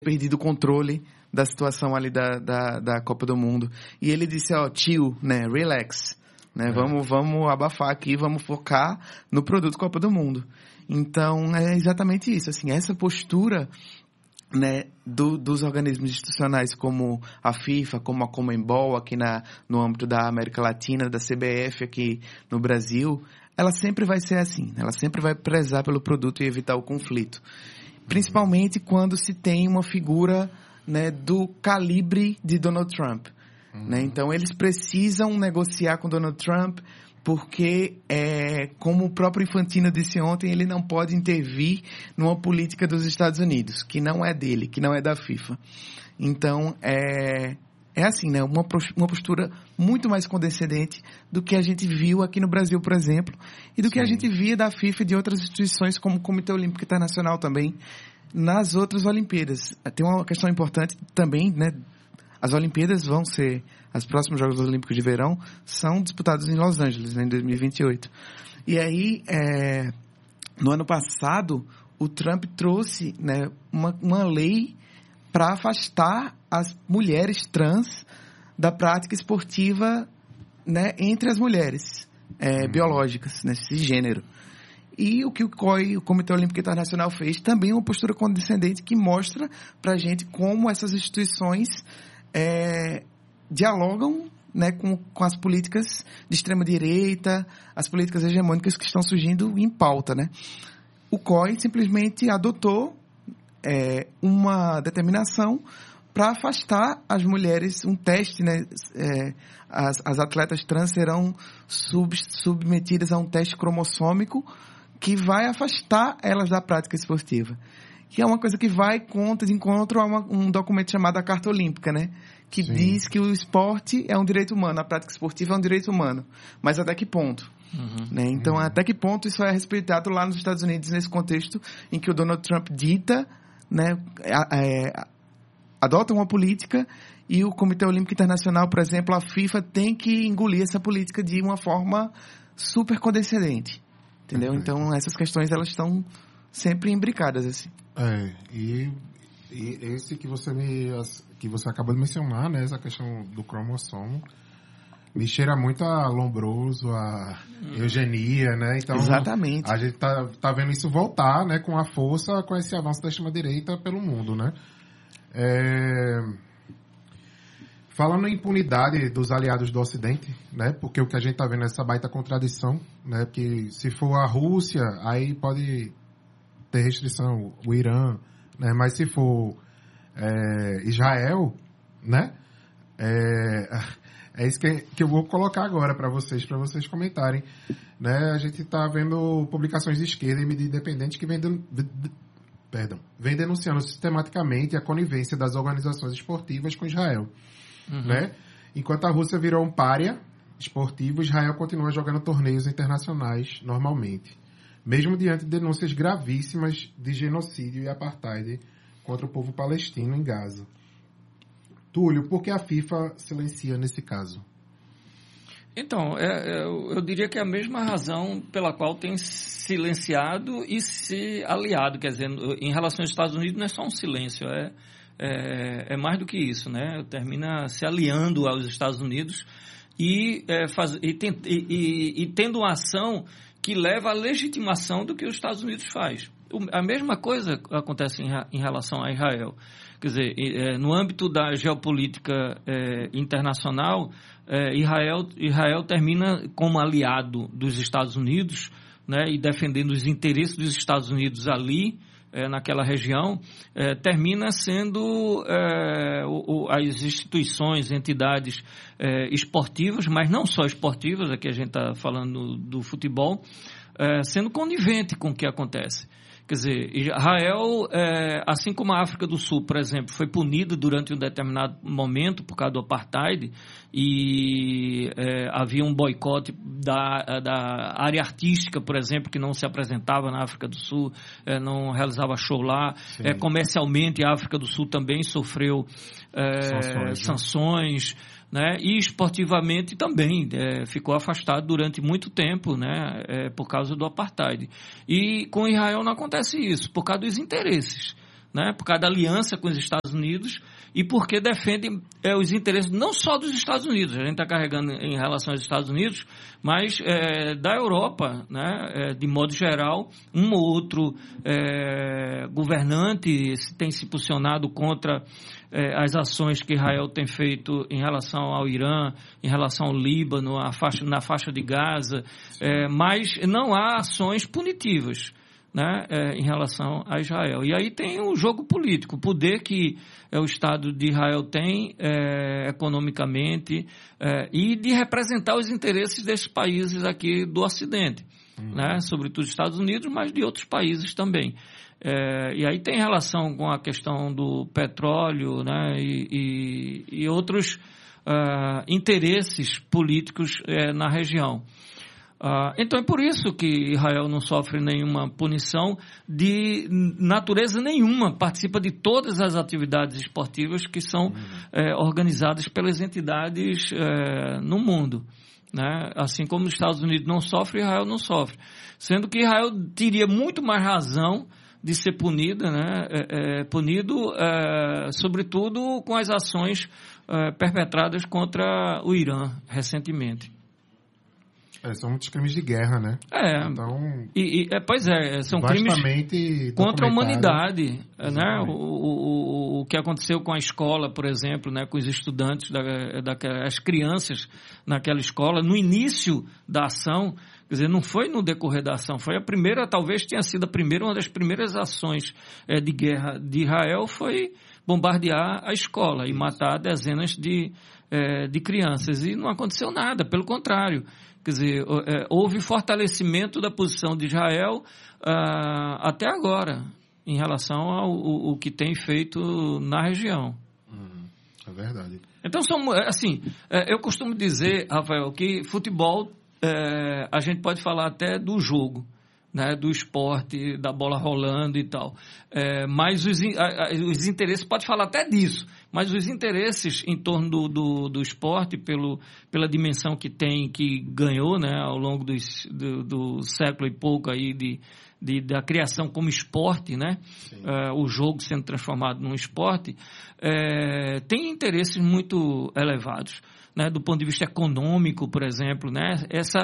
perdido o controle da situação ali da Copa do Mundo. E ele disse, chill, né, relax, né, vamos abafar aqui, vamos focar no produto Copa do Mundo. Então, é exatamente isso, assim, essa postura, né, dos organismos institucionais como a FIFA, como a Conmebol aqui no âmbito da América Latina, da CBF aqui no Brasil, ela sempre vai ser assim, ela sempre vai prezar pelo produto e evitar o conflito. Principalmente quando se tem uma figura, né, do calibre de Donald Trump. Né? Então, eles precisam negociar com Donald Trump porque, como o próprio Infantino disse ontem, ele não pode intervir numa política dos Estados Unidos, que não é dele, que não é da FIFA. Então, é assim, né? Uma postura muito mais condescendente do que a gente viu aqui no Brasil, por exemplo, e do que a gente via da FIFA e de outras instituições, como o Comitê Olímpico Internacional também, nas outras Olimpíadas. Tem uma questão importante também, né? As Olimpíadas vão ser, os próximos Jogos Olímpicos de Verão são disputados em Los Angeles, né, em 2028. E aí, no ano passado, o Trump trouxe, né, uma lei para afastar as mulheres trans da prática esportiva, né, entre as mulheres biológicas, né, cisgênero. E o que o COI, o Comitê Olímpico Internacional, fez também é uma postura condescendente que mostra para a gente como essas instituições dialogam, né, com as políticas de extrema-direita, as políticas hegemônicas que estão surgindo em pauta. Né? O COI simplesmente adotou uma determinação para afastar as mulheres, um teste, né? As atletas trans serão submetidas a um teste cromossômico que vai afastar elas da prática esportiva. Que é uma coisa que vai de encontro a um documento chamado a Carta Olímpica, né? Que diz que o esporte é um direito humano, a prática esportiva é um direito humano. Mas até que ponto? Né? Então, até que ponto isso é respeitado lá nos Estados Unidos, nesse contexto em que o Donald Trump dita, né, adota uma política e o Comitê Olímpico Internacional, por exemplo, a FIFA, tem que engolir essa política de uma forma super condescendente. Entendeu? Então, essas questões, elas estão sempre imbricadas, assim. E esse que você acabou de mencionar, né, essa questão do cromossomo, me cheira muito a Lombroso, a eugenia, né? Então, exatamente. A gente tá vendo isso voltar, né, com a força, com esse avanço da extrema-direita pelo mundo, né? Falando em impunidade dos aliados do Ocidente, né? Porque o que a gente tá vendo é essa baita contradição, né? Porque se for a Rússia, aí pode ter restrição, o Irã, né? Mas se for Israel, né? É isso que eu vou colocar agora para vocês comentarem, né? A gente está vendo publicações de esquerda e mídia independente que vem denunciando sistematicamente a conivência das organizações esportivas com Israel, né? Enquanto a Rússia virou um pária esportivo, Israel continua jogando torneios internacionais normalmente, mesmo diante de denúncias gravíssimas de genocídio e apartheid contra o povo palestino em Gaza. Túlio, por que a FIFA silencia nesse caso? Então, eu diria que é a mesma razão pela qual tem silenciado e se aliado. Quer dizer, em relação aos Estados Unidos não é só um silêncio, é mais do que isso, né? Termina se aliando aos Estados Unidos e tendo uma ação que leva à legitimação do que os Estados Unidos faz. A mesma coisa acontece em relação a Israel. Quer dizer, no âmbito da geopolítica internacional, Israel termina como aliado dos Estados Unidos, né, e defendendo os interesses dos Estados Unidos ali, naquela região, termina sendo as instituições, entidades esportivas, mas não só esportivas, aqui a gente está falando do futebol, sendo conivente com o que acontece. Quer dizer, Israel, assim como a África do Sul, por exemplo, foi punida durante um determinado momento por causa do apartheid e havia um boicote da área artística, por exemplo, que não se apresentava na África do Sul, não realizava show lá. Comercialmente, a África do Sul também sofreu sanções, né? E esportivamente também ficou afastado durante muito tempo, né? Por causa do apartheid. E com Israel não acontece isso, por causa dos interesses, né, por causa da aliança com os Estados Unidos e porque defende os interesses não só dos Estados Unidos, a gente está carregando em relação aos Estados Unidos, mas da Europa, né, de modo geral. Um ou outro governante tem se posicionado contra as ações que Israel tem feito em relação ao Irã, em relação ao Líbano, na faixa de Gaza, mas não há ações punitivas, né, em relação a Israel. E aí tem o jogo político, o poder que o Estado de Israel tem economicamente e de representar os interesses desses países aqui do Ocidente, né, sobretudo Estados Unidos, mas de outros países também. E aí tem relação com a questão do petróleo, né, e outros interesses políticos na região. Então é por isso que Israel não sofre nenhuma punição de natureza nenhuma, participa de todas as atividades esportivas que são organizadas pelas entidades no mundo, né? Assim como os Estados Unidos não sofrem, Israel não sofre, sendo que Israel teria muito mais razão de ser punida, né? Punido sobretudo com as ações perpetradas contra o Irã recentemente. São muitos crimes de guerra, né? Então, pois são crimes contra a humanidade, né? O que aconteceu com a escola, por exemplo, né? Com os estudantes, as crianças naquela escola, no início da ação, quer dizer, não foi no decorrer da ação, foi a primeira, talvez tenha sido uma das primeiras ações de guerra de Israel, foi bombardear a escola e matar dezenas de crianças. E não aconteceu nada, pelo contrário. Quer dizer, houve fortalecimento da posição de Israel até agora, em relação ao que tem feito na região. É verdade. Então, eu costumo dizer, Rafael, que futebol, a gente pode falar até do jogo, né, do esporte, da bola rolando e tal. Mas os interesses, pode falar até disso, mas os interesses em torno do esporte, pela dimensão que tem, que ganhou, né, ao longo do século e pouco aí da criação como esporte, né, o jogo sendo transformado num esporte, tem interesses muito elevados. Né, do ponto de vista econômico, por exemplo, né,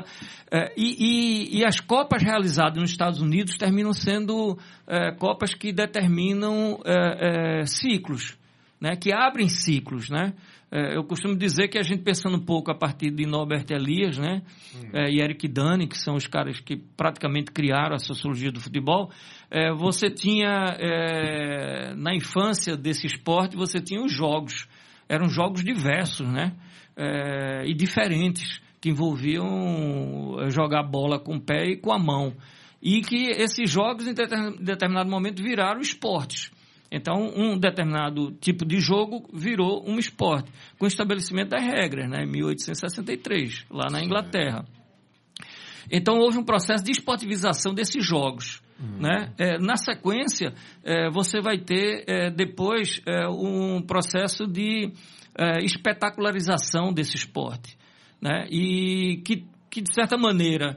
e as Copas realizadas nos Estados Unidos terminam sendo Copas que determinam ciclos, né, que abrem ciclos, né? Eu costumo dizer que a gente, pensando um pouco a partir de Norbert Elias, né, e Eric Dani, que são os caras que praticamente criaram a sociologia do futebol, você tinha, na infância desse esporte, você tinha os jogos. Eram jogos diversos, né? E diferentes, que envolviam jogar bola com o pé e com a mão. E que esses jogos, em determinado momento, viraram esportes. Então, um determinado tipo de jogo virou um esporte, com o estabelecimento das regras, né? Em 1863, lá na Inglaterra. Então, houve um processo de esportivização desses jogos. Né? Na sequência, você vai ter depois um processo de espetacularização desse esporte, né? E que de certa maneira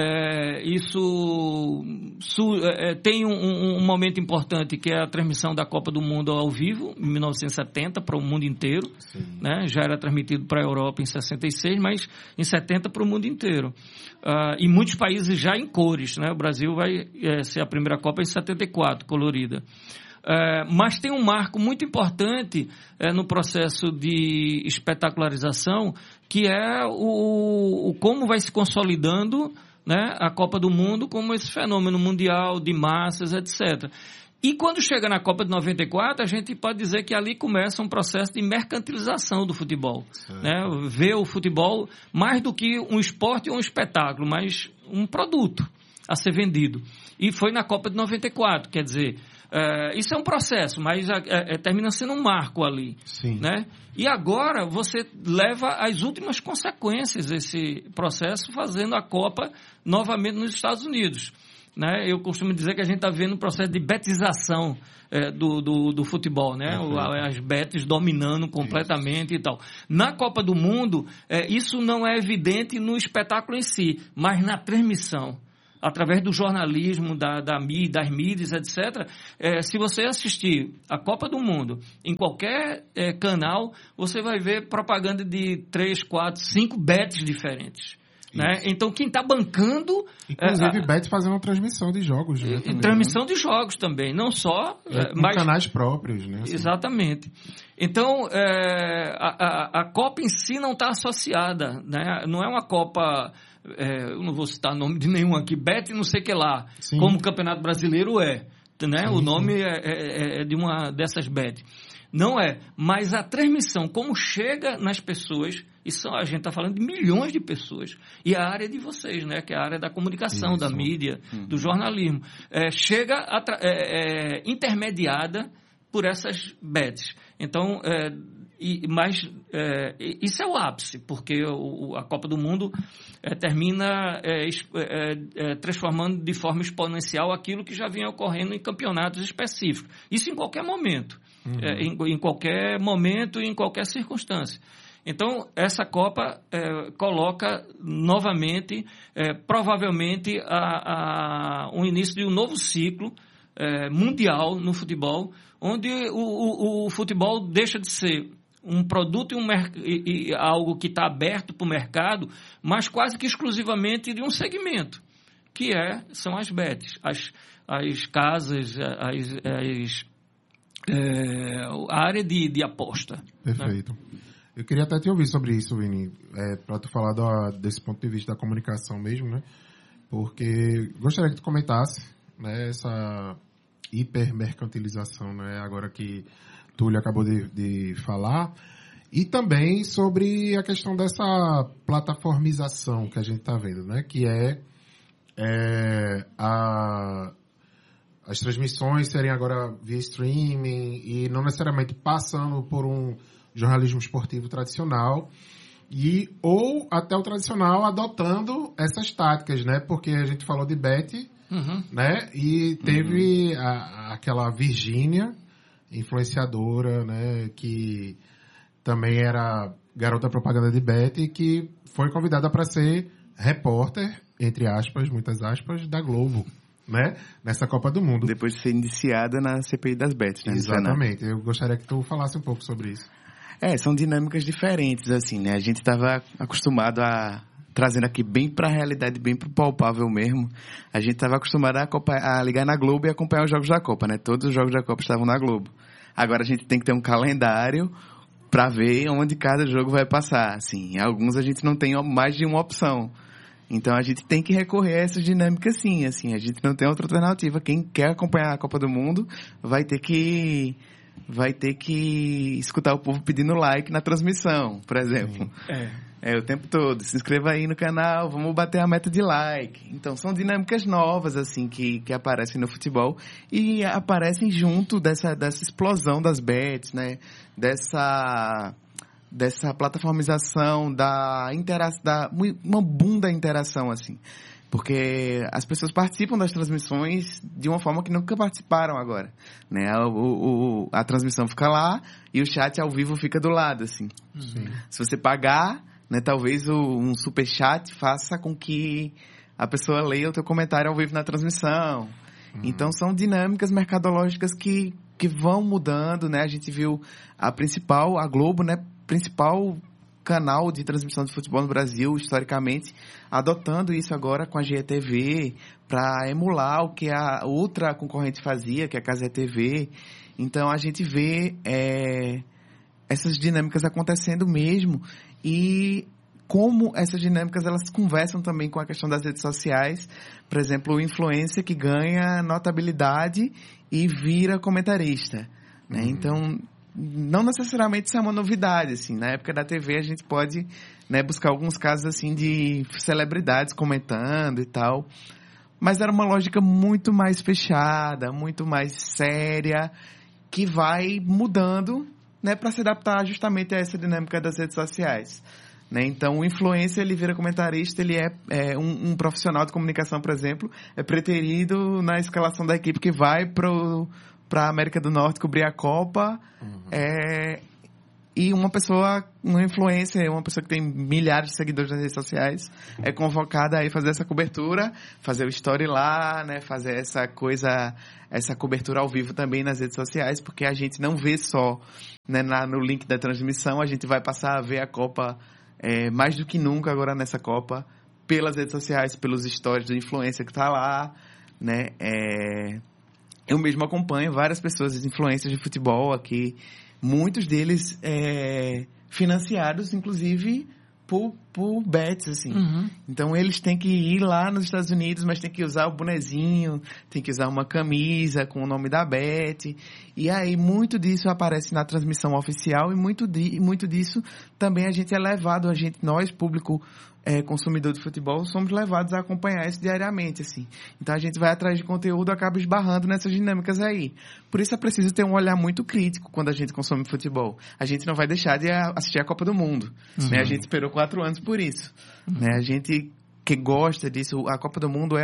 isso tem um momento importante, que é a transmissão da Copa do Mundo ao vivo em 1970 para o mundo inteiro, né? Já era transmitido para a Europa em 66, mas em 70 para o mundo inteiro. E muitos países já em cores, né? O Brasil vai ser a primeira Copa em 74, colorida. Mas tem um marco muito importante no processo de espetacularização, que é o como vai se consolidando, né, a Copa do Mundo como esse fenômeno mundial de massas, etc. E quando chega na Copa de 94, a gente pode dizer que ali começa um processo de mercantilização do futebol, né? Ver o futebol mais do que um esporte ou um espetáculo, mas um produto a ser vendido. E foi na Copa de 94, quer dizer, isso é um processo, mas termina sendo um marco ali. Né? E agora você leva as últimas consequências desse processo, fazendo a Copa novamente nos Estados Unidos. Né? Eu costumo dizer que a gente está vendo um processo de betização do futebol, né? As betes dominando completamente e tal. Na Copa do Mundo, isso não é evidente no espetáculo em si, mas na transmissão. através do jornalismo, das mídias, etc. Se você assistir a Copa do Mundo em qualquer canal, você vai ver propaganda de 3, 4, 5 bets diferentes. Né? Então, quem está bancando... Inclusive, bets fazendo transmissão de jogos. Né, também, transmissão de jogos também, não só... mas canais próprios, né? Assim. Exatamente. Então, a Copa em si não está associada. Né? Não é uma Copa... eu não vou citar nome de nenhum aqui, bet não sei o que lá, sim, como o Campeonato Brasileiro né? Sim, o nome é de uma dessas bets. Não é, mas a transmissão, como chega nas pessoas, a gente está falando de milhões de pessoas, e a área de vocês, né, que é a área da comunicação, da mídia, do jornalismo, chega intermediada por essas bets. Então, isso é o ápice, porque a Copa do Mundo termina transformando de forma exponencial aquilo que já vinha ocorrendo em campeonatos específicos. Isso em qualquer momento. Em qualquer momento e em qualquer circunstância. Então, essa Copa coloca novamente, provavelmente, um início de um novo ciclo mundial no futebol, onde o futebol deixa de ser um produto e algo que está aberto para o mercado, mas quase que exclusivamente de um segmento, que são as bets, as casas, a área de aposta. Perfeito. Né? Eu queria até te ouvir sobre isso, Vini, para tu falar desse ponto de vista da comunicação mesmo, né? Porque gostaria que tu comentasse, né, essa hipermercantilização, né, agora que Túlio acabou de falar, e também sobre a questão dessa plataformização que a gente está vendo, né, que as transmissões serem agora via streaming e não necessariamente passando por um jornalismo esportivo tradicional, ou até o tradicional adotando essas táticas, né? Porque a gente falou de bet, né? E teve aquela Virgínia, influenciadora, né? Que também era garota propaganda de bet e que foi convidada para ser repórter, entre aspas, muitas aspas, da Globo, né? Nessa Copa do Mundo. Depois de ser indiciada na CPI das bets, né? Exatamente. Eu gostaria que tu falasse um pouco sobre isso. São dinâmicas diferentes, assim, né? A gente estava acostumado trazendo aqui bem para a realidade, bem para o palpável mesmo. A gente estava acostumado a ligar na Globo e acompanhar os jogos da Copa, né? Todos os jogos da Copa estavam na Globo. Agora a gente tem que ter um calendário para ver onde cada jogo vai passar, assim. Em alguns a gente não tem mais de uma opção. Então a gente tem que recorrer a essas dinâmicas sim, assim. A gente não tem outra alternativa. Quem quer acompanhar a Copa do Mundo vai ter que escutar o povo pedindo like na transmissão, por exemplo. O tempo todo. Se inscreva aí no canal, vamos bater a meta de like. Então, são dinâmicas novas, assim, que aparecem no futebol e aparecem junto dessa explosão das bets, né? Dessa plataformização, uma boom da interação, assim. Porque as pessoas participam das transmissões de uma forma que nunca participaram agora, né? A transmissão fica lá e o chat ao vivo fica do lado, assim. Se você pagar, né, talvez um superchat faça com que a pessoa leia o teu comentário ao vivo na transmissão. Então, são dinâmicas mercadológicas que vão mudando, né? A gente viu a Globo, né? Principal canal de transmissão de futebol no Brasil, historicamente, adotando isso agora com a GETV para emular o que a outra concorrente fazia, que é a Cazé TV. Então, a gente vê essas dinâmicas acontecendo mesmo e como essas dinâmicas elas conversam também com a questão das redes sociais. Por exemplo, o influencer que ganha notabilidade e vira comentarista, né? Então, não necessariamente isso é uma novidade, assim. Na época da TV a gente pode, né, buscar alguns casos assim de celebridades comentando e tal, mas era uma lógica muito mais fechada, muito mais séria, que vai mudando, né, para se adaptar justamente a essa dinâmica das redes sociais, né? Então o influencer ele vira comentarista, ele é um profissional de comunicação, por exemplo, é preterido na escalação da equipe que vai para a América do Norte cobrir a Copa, E uma influencer, uma pessoa que tem milhares de seguidores nas redes sociais, é convocada a fazer essa cobertura, fazer o story lá, né? Fazer essa cobertura ao vivo também nas redes sociais, porque a gente não vê só, né, no link da transmissão, a gente vai passar a ver a Copa mais do que nunca agora nessa Copa, pelas redes sociais, pelos stories do influencer que está lá, né? Eu mesmo acompanho várias pessoas, influencers de futebol aqui, muitos deles financiados, inclusive, por bets, assim. Uhum. Então, eles têm que ir lá nos Estados Unidos, mas tem que usar o bonezinho, tem que usar uma camisa com o nome da bet. E aí, muito disso aparece na transmissão oficial e muito disso também a gente é levado, nós, público consumidor de futebol, somos levados a acompanhar isso diariamente, assim. Então, a gente vai atrás de conteúdo, acaba esbarrando nessas dinâmicas aí. Por isso, é preciso ter um olhar muito crítico quando a gente consome futebol. A gente não vai deixar de assistir a Copa do Mundo, né? A gente esperou 4 anos por isso, né? A gente que gosta disso, a Copa do Mundo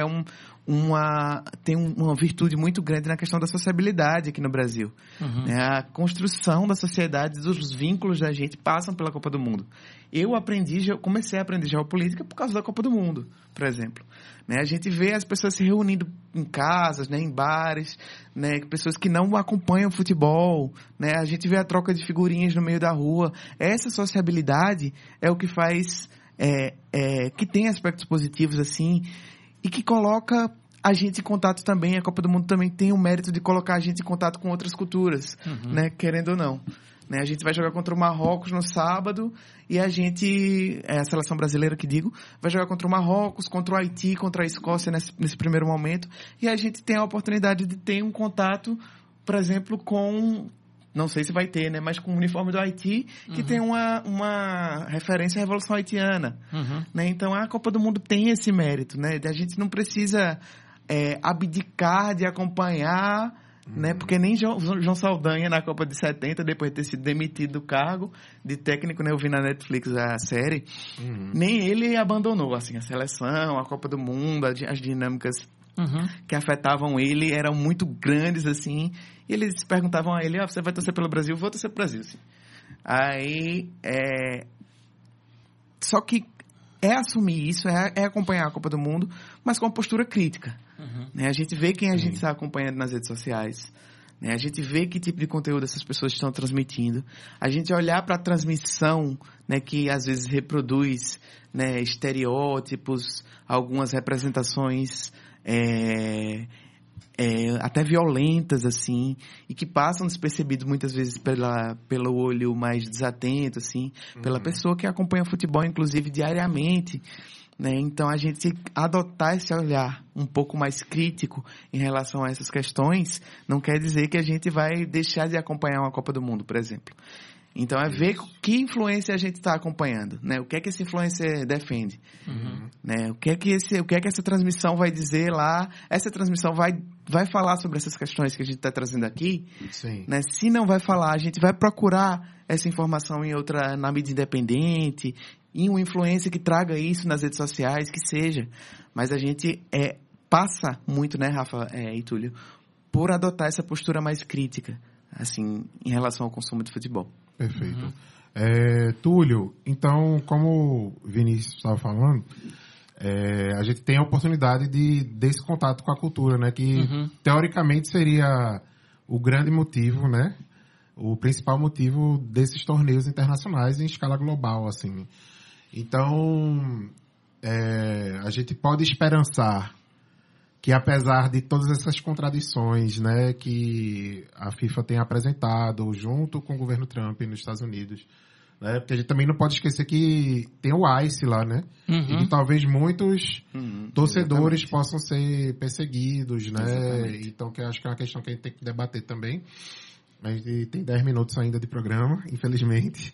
tem uma virtude muito grande na questão da sociabilidade aqui no Brasil. Né? A construção da sociedade, os vínculos da gente passam pela Copa do Mundo. Eu comecei a aprender geopolítica por causa da Copa do Mundo, por exemplo. Né? A gente vê as pessoas se reunindo em casas, né, em bares, né, pessoas que não acompanham futebol, né? A gente vê a troca de figurinhas no meio da rua. Essa sociabilidade é o que faz... que tem aspectos positivos, assim, e que coloca a gente em contato também. A Copa do Mundo também tem o mérito de colocar a gente em contato com outras culturas, né, querendo ou não. Né, a gente vai jogar contra o Marrocos no sábado e a seleção brasileira que digo, vai jogar contra o Marrocos, contra o Haiti, contra a Escócia nesse primeiro momento, e a gente tem a oportunidade de ter um contato, por exemplo, com... Não sei se vai ter, né? Mas com o uniforme do Haiti, que tem uma referência à Revolução Haitiana. Né? Então, a Copa do Mundo tem esse mérito, né? A gente não precisa abdicar de acompanhar, né? Porque nem João Saldanha, na Copa de 70, depois de ter sido demitido do cargo de técnico, né? Eu vi na Netflix a série, nem ele abandonou, assim, a seleção, a Copa do Mundo, as dinâmicas que afetavam ele eram muito grandes, assim, e eles perguntavam a ele, você vai torcer pelo Brasil? Vou torcer pelo Brasil, sim. Aí, só que assumir isso, acompanhar a Copa do Mundo, mas com uma postura crítica. Né? A gente vê quem a gente está acompanhando nas redes sociais, né? A gente vê que tipo de conteúdo essas pessoas estão transmitindo, a gente olhar para a transmissão, né, que às vezes reproduz, né, estereótipos, algumas representações até violentas, assim, e que passam despercebidos muitas vezes pelo olho mais desatento, assim, pela pessoa que acompanha futebol, inclusive, diariamente, né? Então, a gente adotar esse olhar um pouco mais crítico em relação a essas questões não quer dizer que a gente vai deixar de acompanhar uma Copa do Mundo, por exemplo. Então, ver que influência a gente está acompanhando, né? O que é que esse influencer defende, né? O que é que essa transmissão vai dizer lá? Essa transmissão vai falar sobre essas questões que a gente está trazendo aqui, né? Se não vai falar, a gente vai procurar essa informação na mídia independente, em um influencer que traga isso nas redes sociais, que seja. Mas a gente passa muito, né, Rafa e Túlio, por adotar essa postura mais crítica, assim, em relação ao consumo de futebol. Perfeito. Túlio, então, como o Vinícius estava falando, a gente tem a oportunidade desse contato com a cultura, né? Que, teoricamente, seria o grande motivo, né? O principal motivo desses torneios internacionais em escala global, assim. Então, a gente pode esperançar que, apesar de todas essas contradições, né, que a FIFA tem apresentado junto com o governo Trump nos Estados Unidos, né, porque a gente também não pode esquecer que tem o ICE lá, né, e que talvez muitos torcedores possam ser perseguidos, né, então que eu acho que é uma questão que a gente tem que debater também. A gente tem 10 minutos ainda de programa, infelizmente,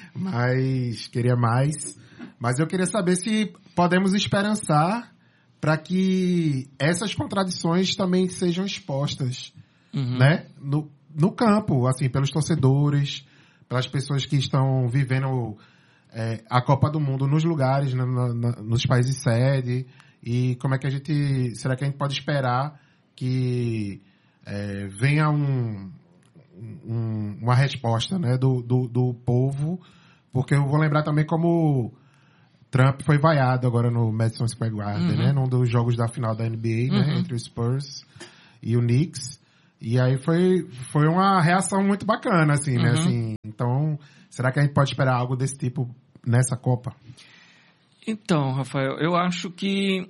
mas queria mais. Mas eu queria saber se podemos esperançar para que essas contradições também sejam expostas, né? No campo, assim, pelos torcedores, pelas pessoas que estão vivendo a Copa do Mundo nos lugares, nos países sede, e como é que será que a gente pode esperar que venha uma resposta, né, do povo, porque eu vou lembrar também como Trump foi vaiado agora no Madison Square Garden, né, num dos jogos da final da NBA, né, entre o Spurs e o Knicks, e aí foi uma reação muito bacana, assim, né, assim, então, será que a gente pode esperar algo desse tipo nessa Copa? Então, Rafael, eu acho que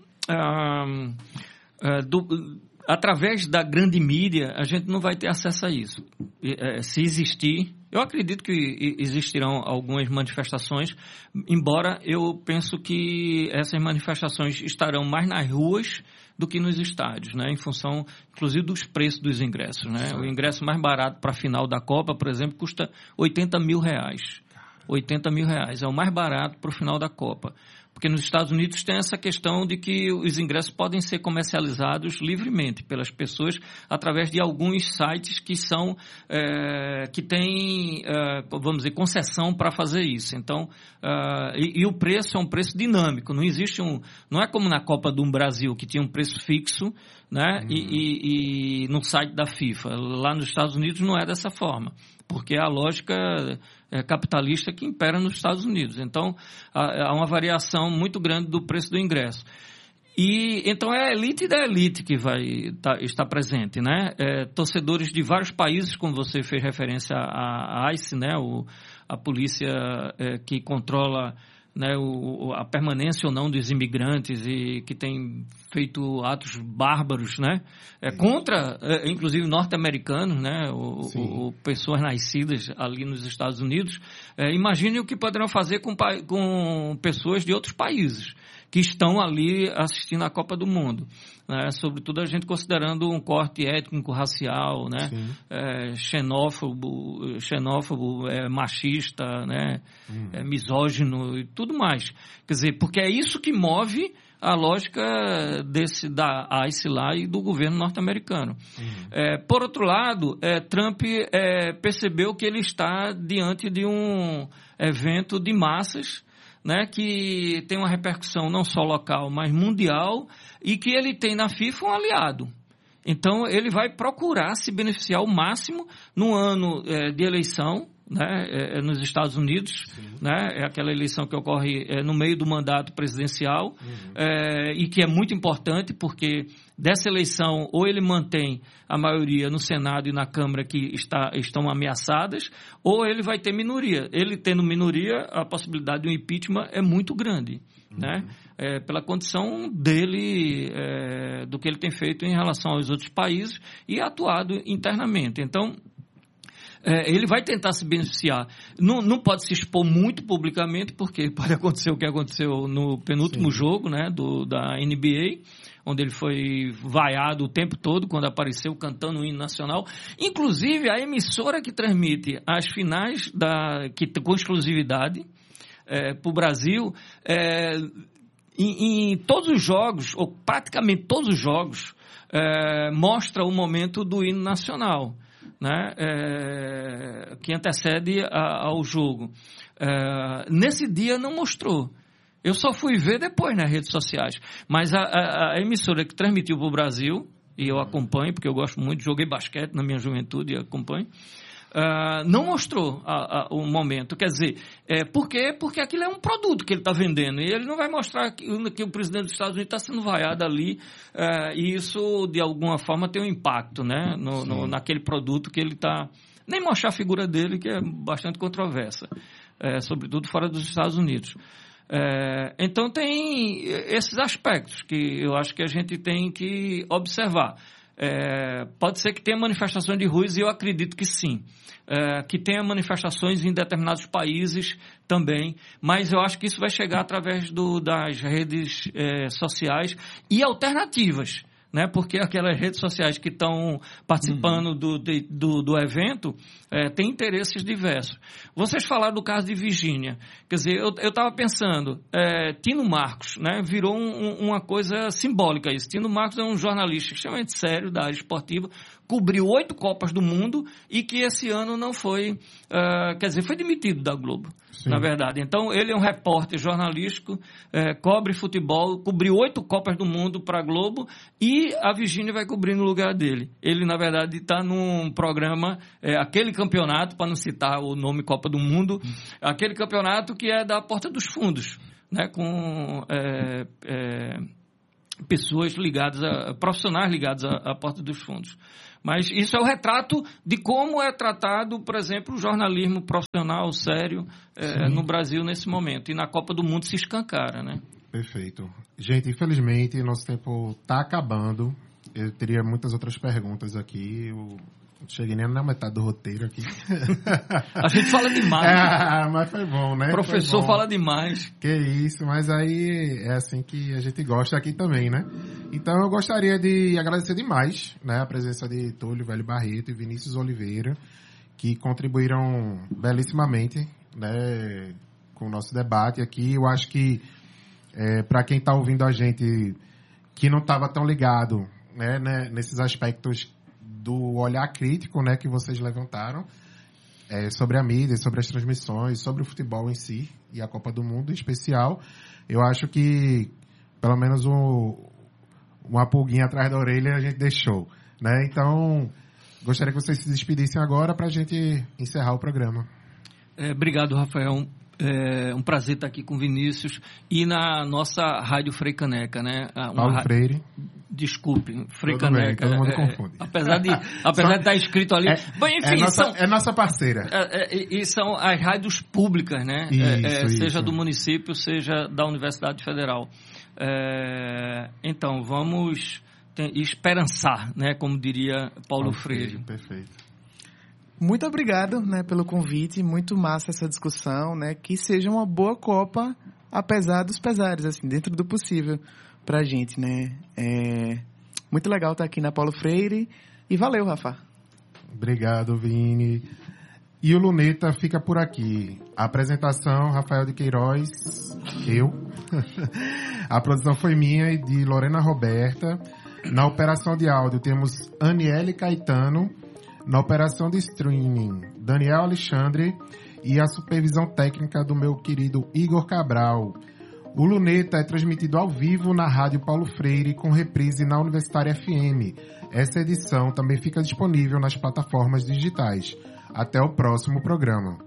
através da grande mídia, a gente não vai ter acesso a isso. Se existir, eu acredito que existirão algumas manifestações, embora eu penso que essas manifestações estarão mais nas ruas do que nos estádios, né? Em função, inclusive, dos preços dos ingressos, né? O ingresso mais barato para a final da Copa, por exemplo, custa R$80 mil. R$80 mil é o mais barato para o final da Copa. Porque nos Estados Unidos tem essa questão de que os ingressos podem ser comercializados livremente pelas pessoas através de alguns sites que são que têm, vamos dizer, concessão para fazer isso. Então, e o preço é um preço dinâmico. Não é como na Copa do Brasil, que tinha um preço fixo, né? E no site da FIFA. Lá nos Estados Unidos não é dessa forma, porque a lógica capitalista que impera nos Estados Unidos. Então, há uma variação muito grande do preço do ingresso. E então é a elite da elite que vai estar presente, né? Torcedores de vários países, como você fez referência à ICE, né? A polícia que controla, né, a permanência ou não dos imigrantes e que tem feito atos bárbaros, né, contra, inclusive, norte-americanos, né, pessoas nascidas ali nos Estados Unidos. Imagine o que poderão fazer com pessoas de outros países que estão ali assistindo a Copa do Mundo, né? Sobretudo a gente considerando um corte étnico-racial, né? Xenófobo, machista, né? Misógino e tudo mais. Quer dizer, porque é isso que move a lógica da ICE lá e do governo norte-americano. Por outro lado, Trump percebeu que ele está diante de um evento de massas, né, que tem uma repercussão não só local, mas mundial, e que ele tem na FIFA um aliado. Então, ele vai procurar se beneficiar ao máximo no ano de eleição, né, nos Estados Unidos, né, é aquela eleição que ocorre no meio do mandato presidencial, e que é muito importante porque dessa eleição ou ele mantém a maioria no Senado e na Câmara que estão ameaçadas, ou ele vai ter minoria. Ele tendo minoria, a possibilidade de um impeachment é muito grande, né? Pela condição dele, do que ele tem feito em relação aos outros países e atuado internamente. Então, ele vai tentar se beneficiar. Não pode se expor muito publicamente, porque pode acontecer o que aconteceu no penúltimo jogo, né, da NBA, onde ele foi vaiado o tempo todo quando apareceu cantando o hino nacional. Inclusive, a emissora que transmite as finais com exclusividade para o Brasil, em todos os jogos, ou praticamente todos os jogos, mostra o momento do hino nacional, né, que antecede ao jogo. Nesse dia não mostrou. Eu só fui ver depois nas redes sociais. Mas a emissora que transmitiu para o Brasil, e eu acompanho, porque eu gosto muito, joguei basquete na minha juventude e acompanho, não mostrou o momento. Quer dizer, por quê? Porque aquilo é um produto que ele está vendendo. E ele não vai mostrar que o presidente dos Estados Unidos está sendo vaiado ali, e isso, de alguma forma, tem um impacto, né, naquele produto que ele está... Nem mostrar a figura dele, que é bastante controversa, sobretudo fora dos Estados Unidos. Então tem esses aspectos que eu acho que a gente tem que observar. Pode ser que tenha manifestações de ruas, e eu acredito que sim. Que tenha manifestações em determinados países também, mas eu acho que isso vai chegar através das redes sociais e alternativas, né? Porque aquelas redes sociais que estão participando do evento têm interesses diversos. Vocês falaram do caso de Virgínia. Quer dizer, eu estava pensando, Tino Marcos, né, virou uma coisa simbólica isso. Tino Marcos é um jornalista extremamente sério da área esportiva, cobriu 8 Copas do Mundo e que esse ano não foi, foi demitido da Globo, Sim. na verdade. Então, ele é um repórter jornalístico, cobre futebol, cobriu 8 Copas do Mundo para a Globo e a Virgínia vai cobrir no lugar dele. Ele, na verdade, está num programa, aquele campeonato, para não citar o nome Copa do Mundo, aquele campeonato que é da Porta dos Fundos, né, com pessoas ligadas, profissionais ligados à Porta dos Fundos. Mas isso é o retrato de como é tratado, por exemplo, o jornalismo profissional, sério, no Brasil nesse momento. E na Copa do Mundo se escancara, né? Perfeito. Gente, infelizmente, nosso tempo está acabando. Eu teria muitas outras perguntas aqui. Eu não cheguei nem na metade do roteiro aqui. A gente fala demais. Mas foi bom, né? O professor fala demais. Que isso, mas aí é assim que a gente gosta aqui também, né? Então eu gostaria de agradecer demais, né, a presença de Túlio Velho Barreto e Vinícius Oliveira, que contribuíram belíssimamente, né, com o nosso debate aqui. Eu acho que para quem está ouvindo a gente que não estava tão ligado, né, nesses aspectos do olhar crítico, né, que vocês levantaram, sobre a mídia, sobre as transmissões, sobre o futebol em si e a Copa do Mundo em especial, eu acho que pelo menos uma pulguinha atrás da orelha a gente deixou, né? Então, gostaria que vocês se despedissem agora para a gente encerrar o programa. Obrigado, Rafael. É um prazer estar aqui com o Vinícius e na nossa Rádio Frei Caneca, né? Paulo Freire. Desculpe, Frei Todo Caneca. Bem, todo mundo confunde. Apesar de estar escrito ali. Bem, enfim, nossa parceira. E são as rádios públicas, né? Seja do município, seja da Universidade Federal. Então, vamos esperançar, né? Como diria Paulo Freire. Perfeito. Muito obrigado, né, pelo convite, muito massa essa discussão, né, que seja uma boa Copa, apesar dos pesares, assim, dentro do possível pra gente, né. Muito legal estar aqui na Paulo Freire e valeu, Rafa. Obrigado, Vini. E o Luneta fica por aqui. A apresentação, Rafael de Queiroz, eu. A produção foi minha e de Lorena Roberta. Na operação de áudio temos Aniele Caetano. Na operação de streaming, Daniel Alexandre e a supervisão técnica do meu querido Igor Cabral. O Luneta é transmitido ao vivo na Rádio Paulo Freire com reprise na Universitária FM. Essa edição também fica disponível nas plataformas digitais. Até o próximo programa.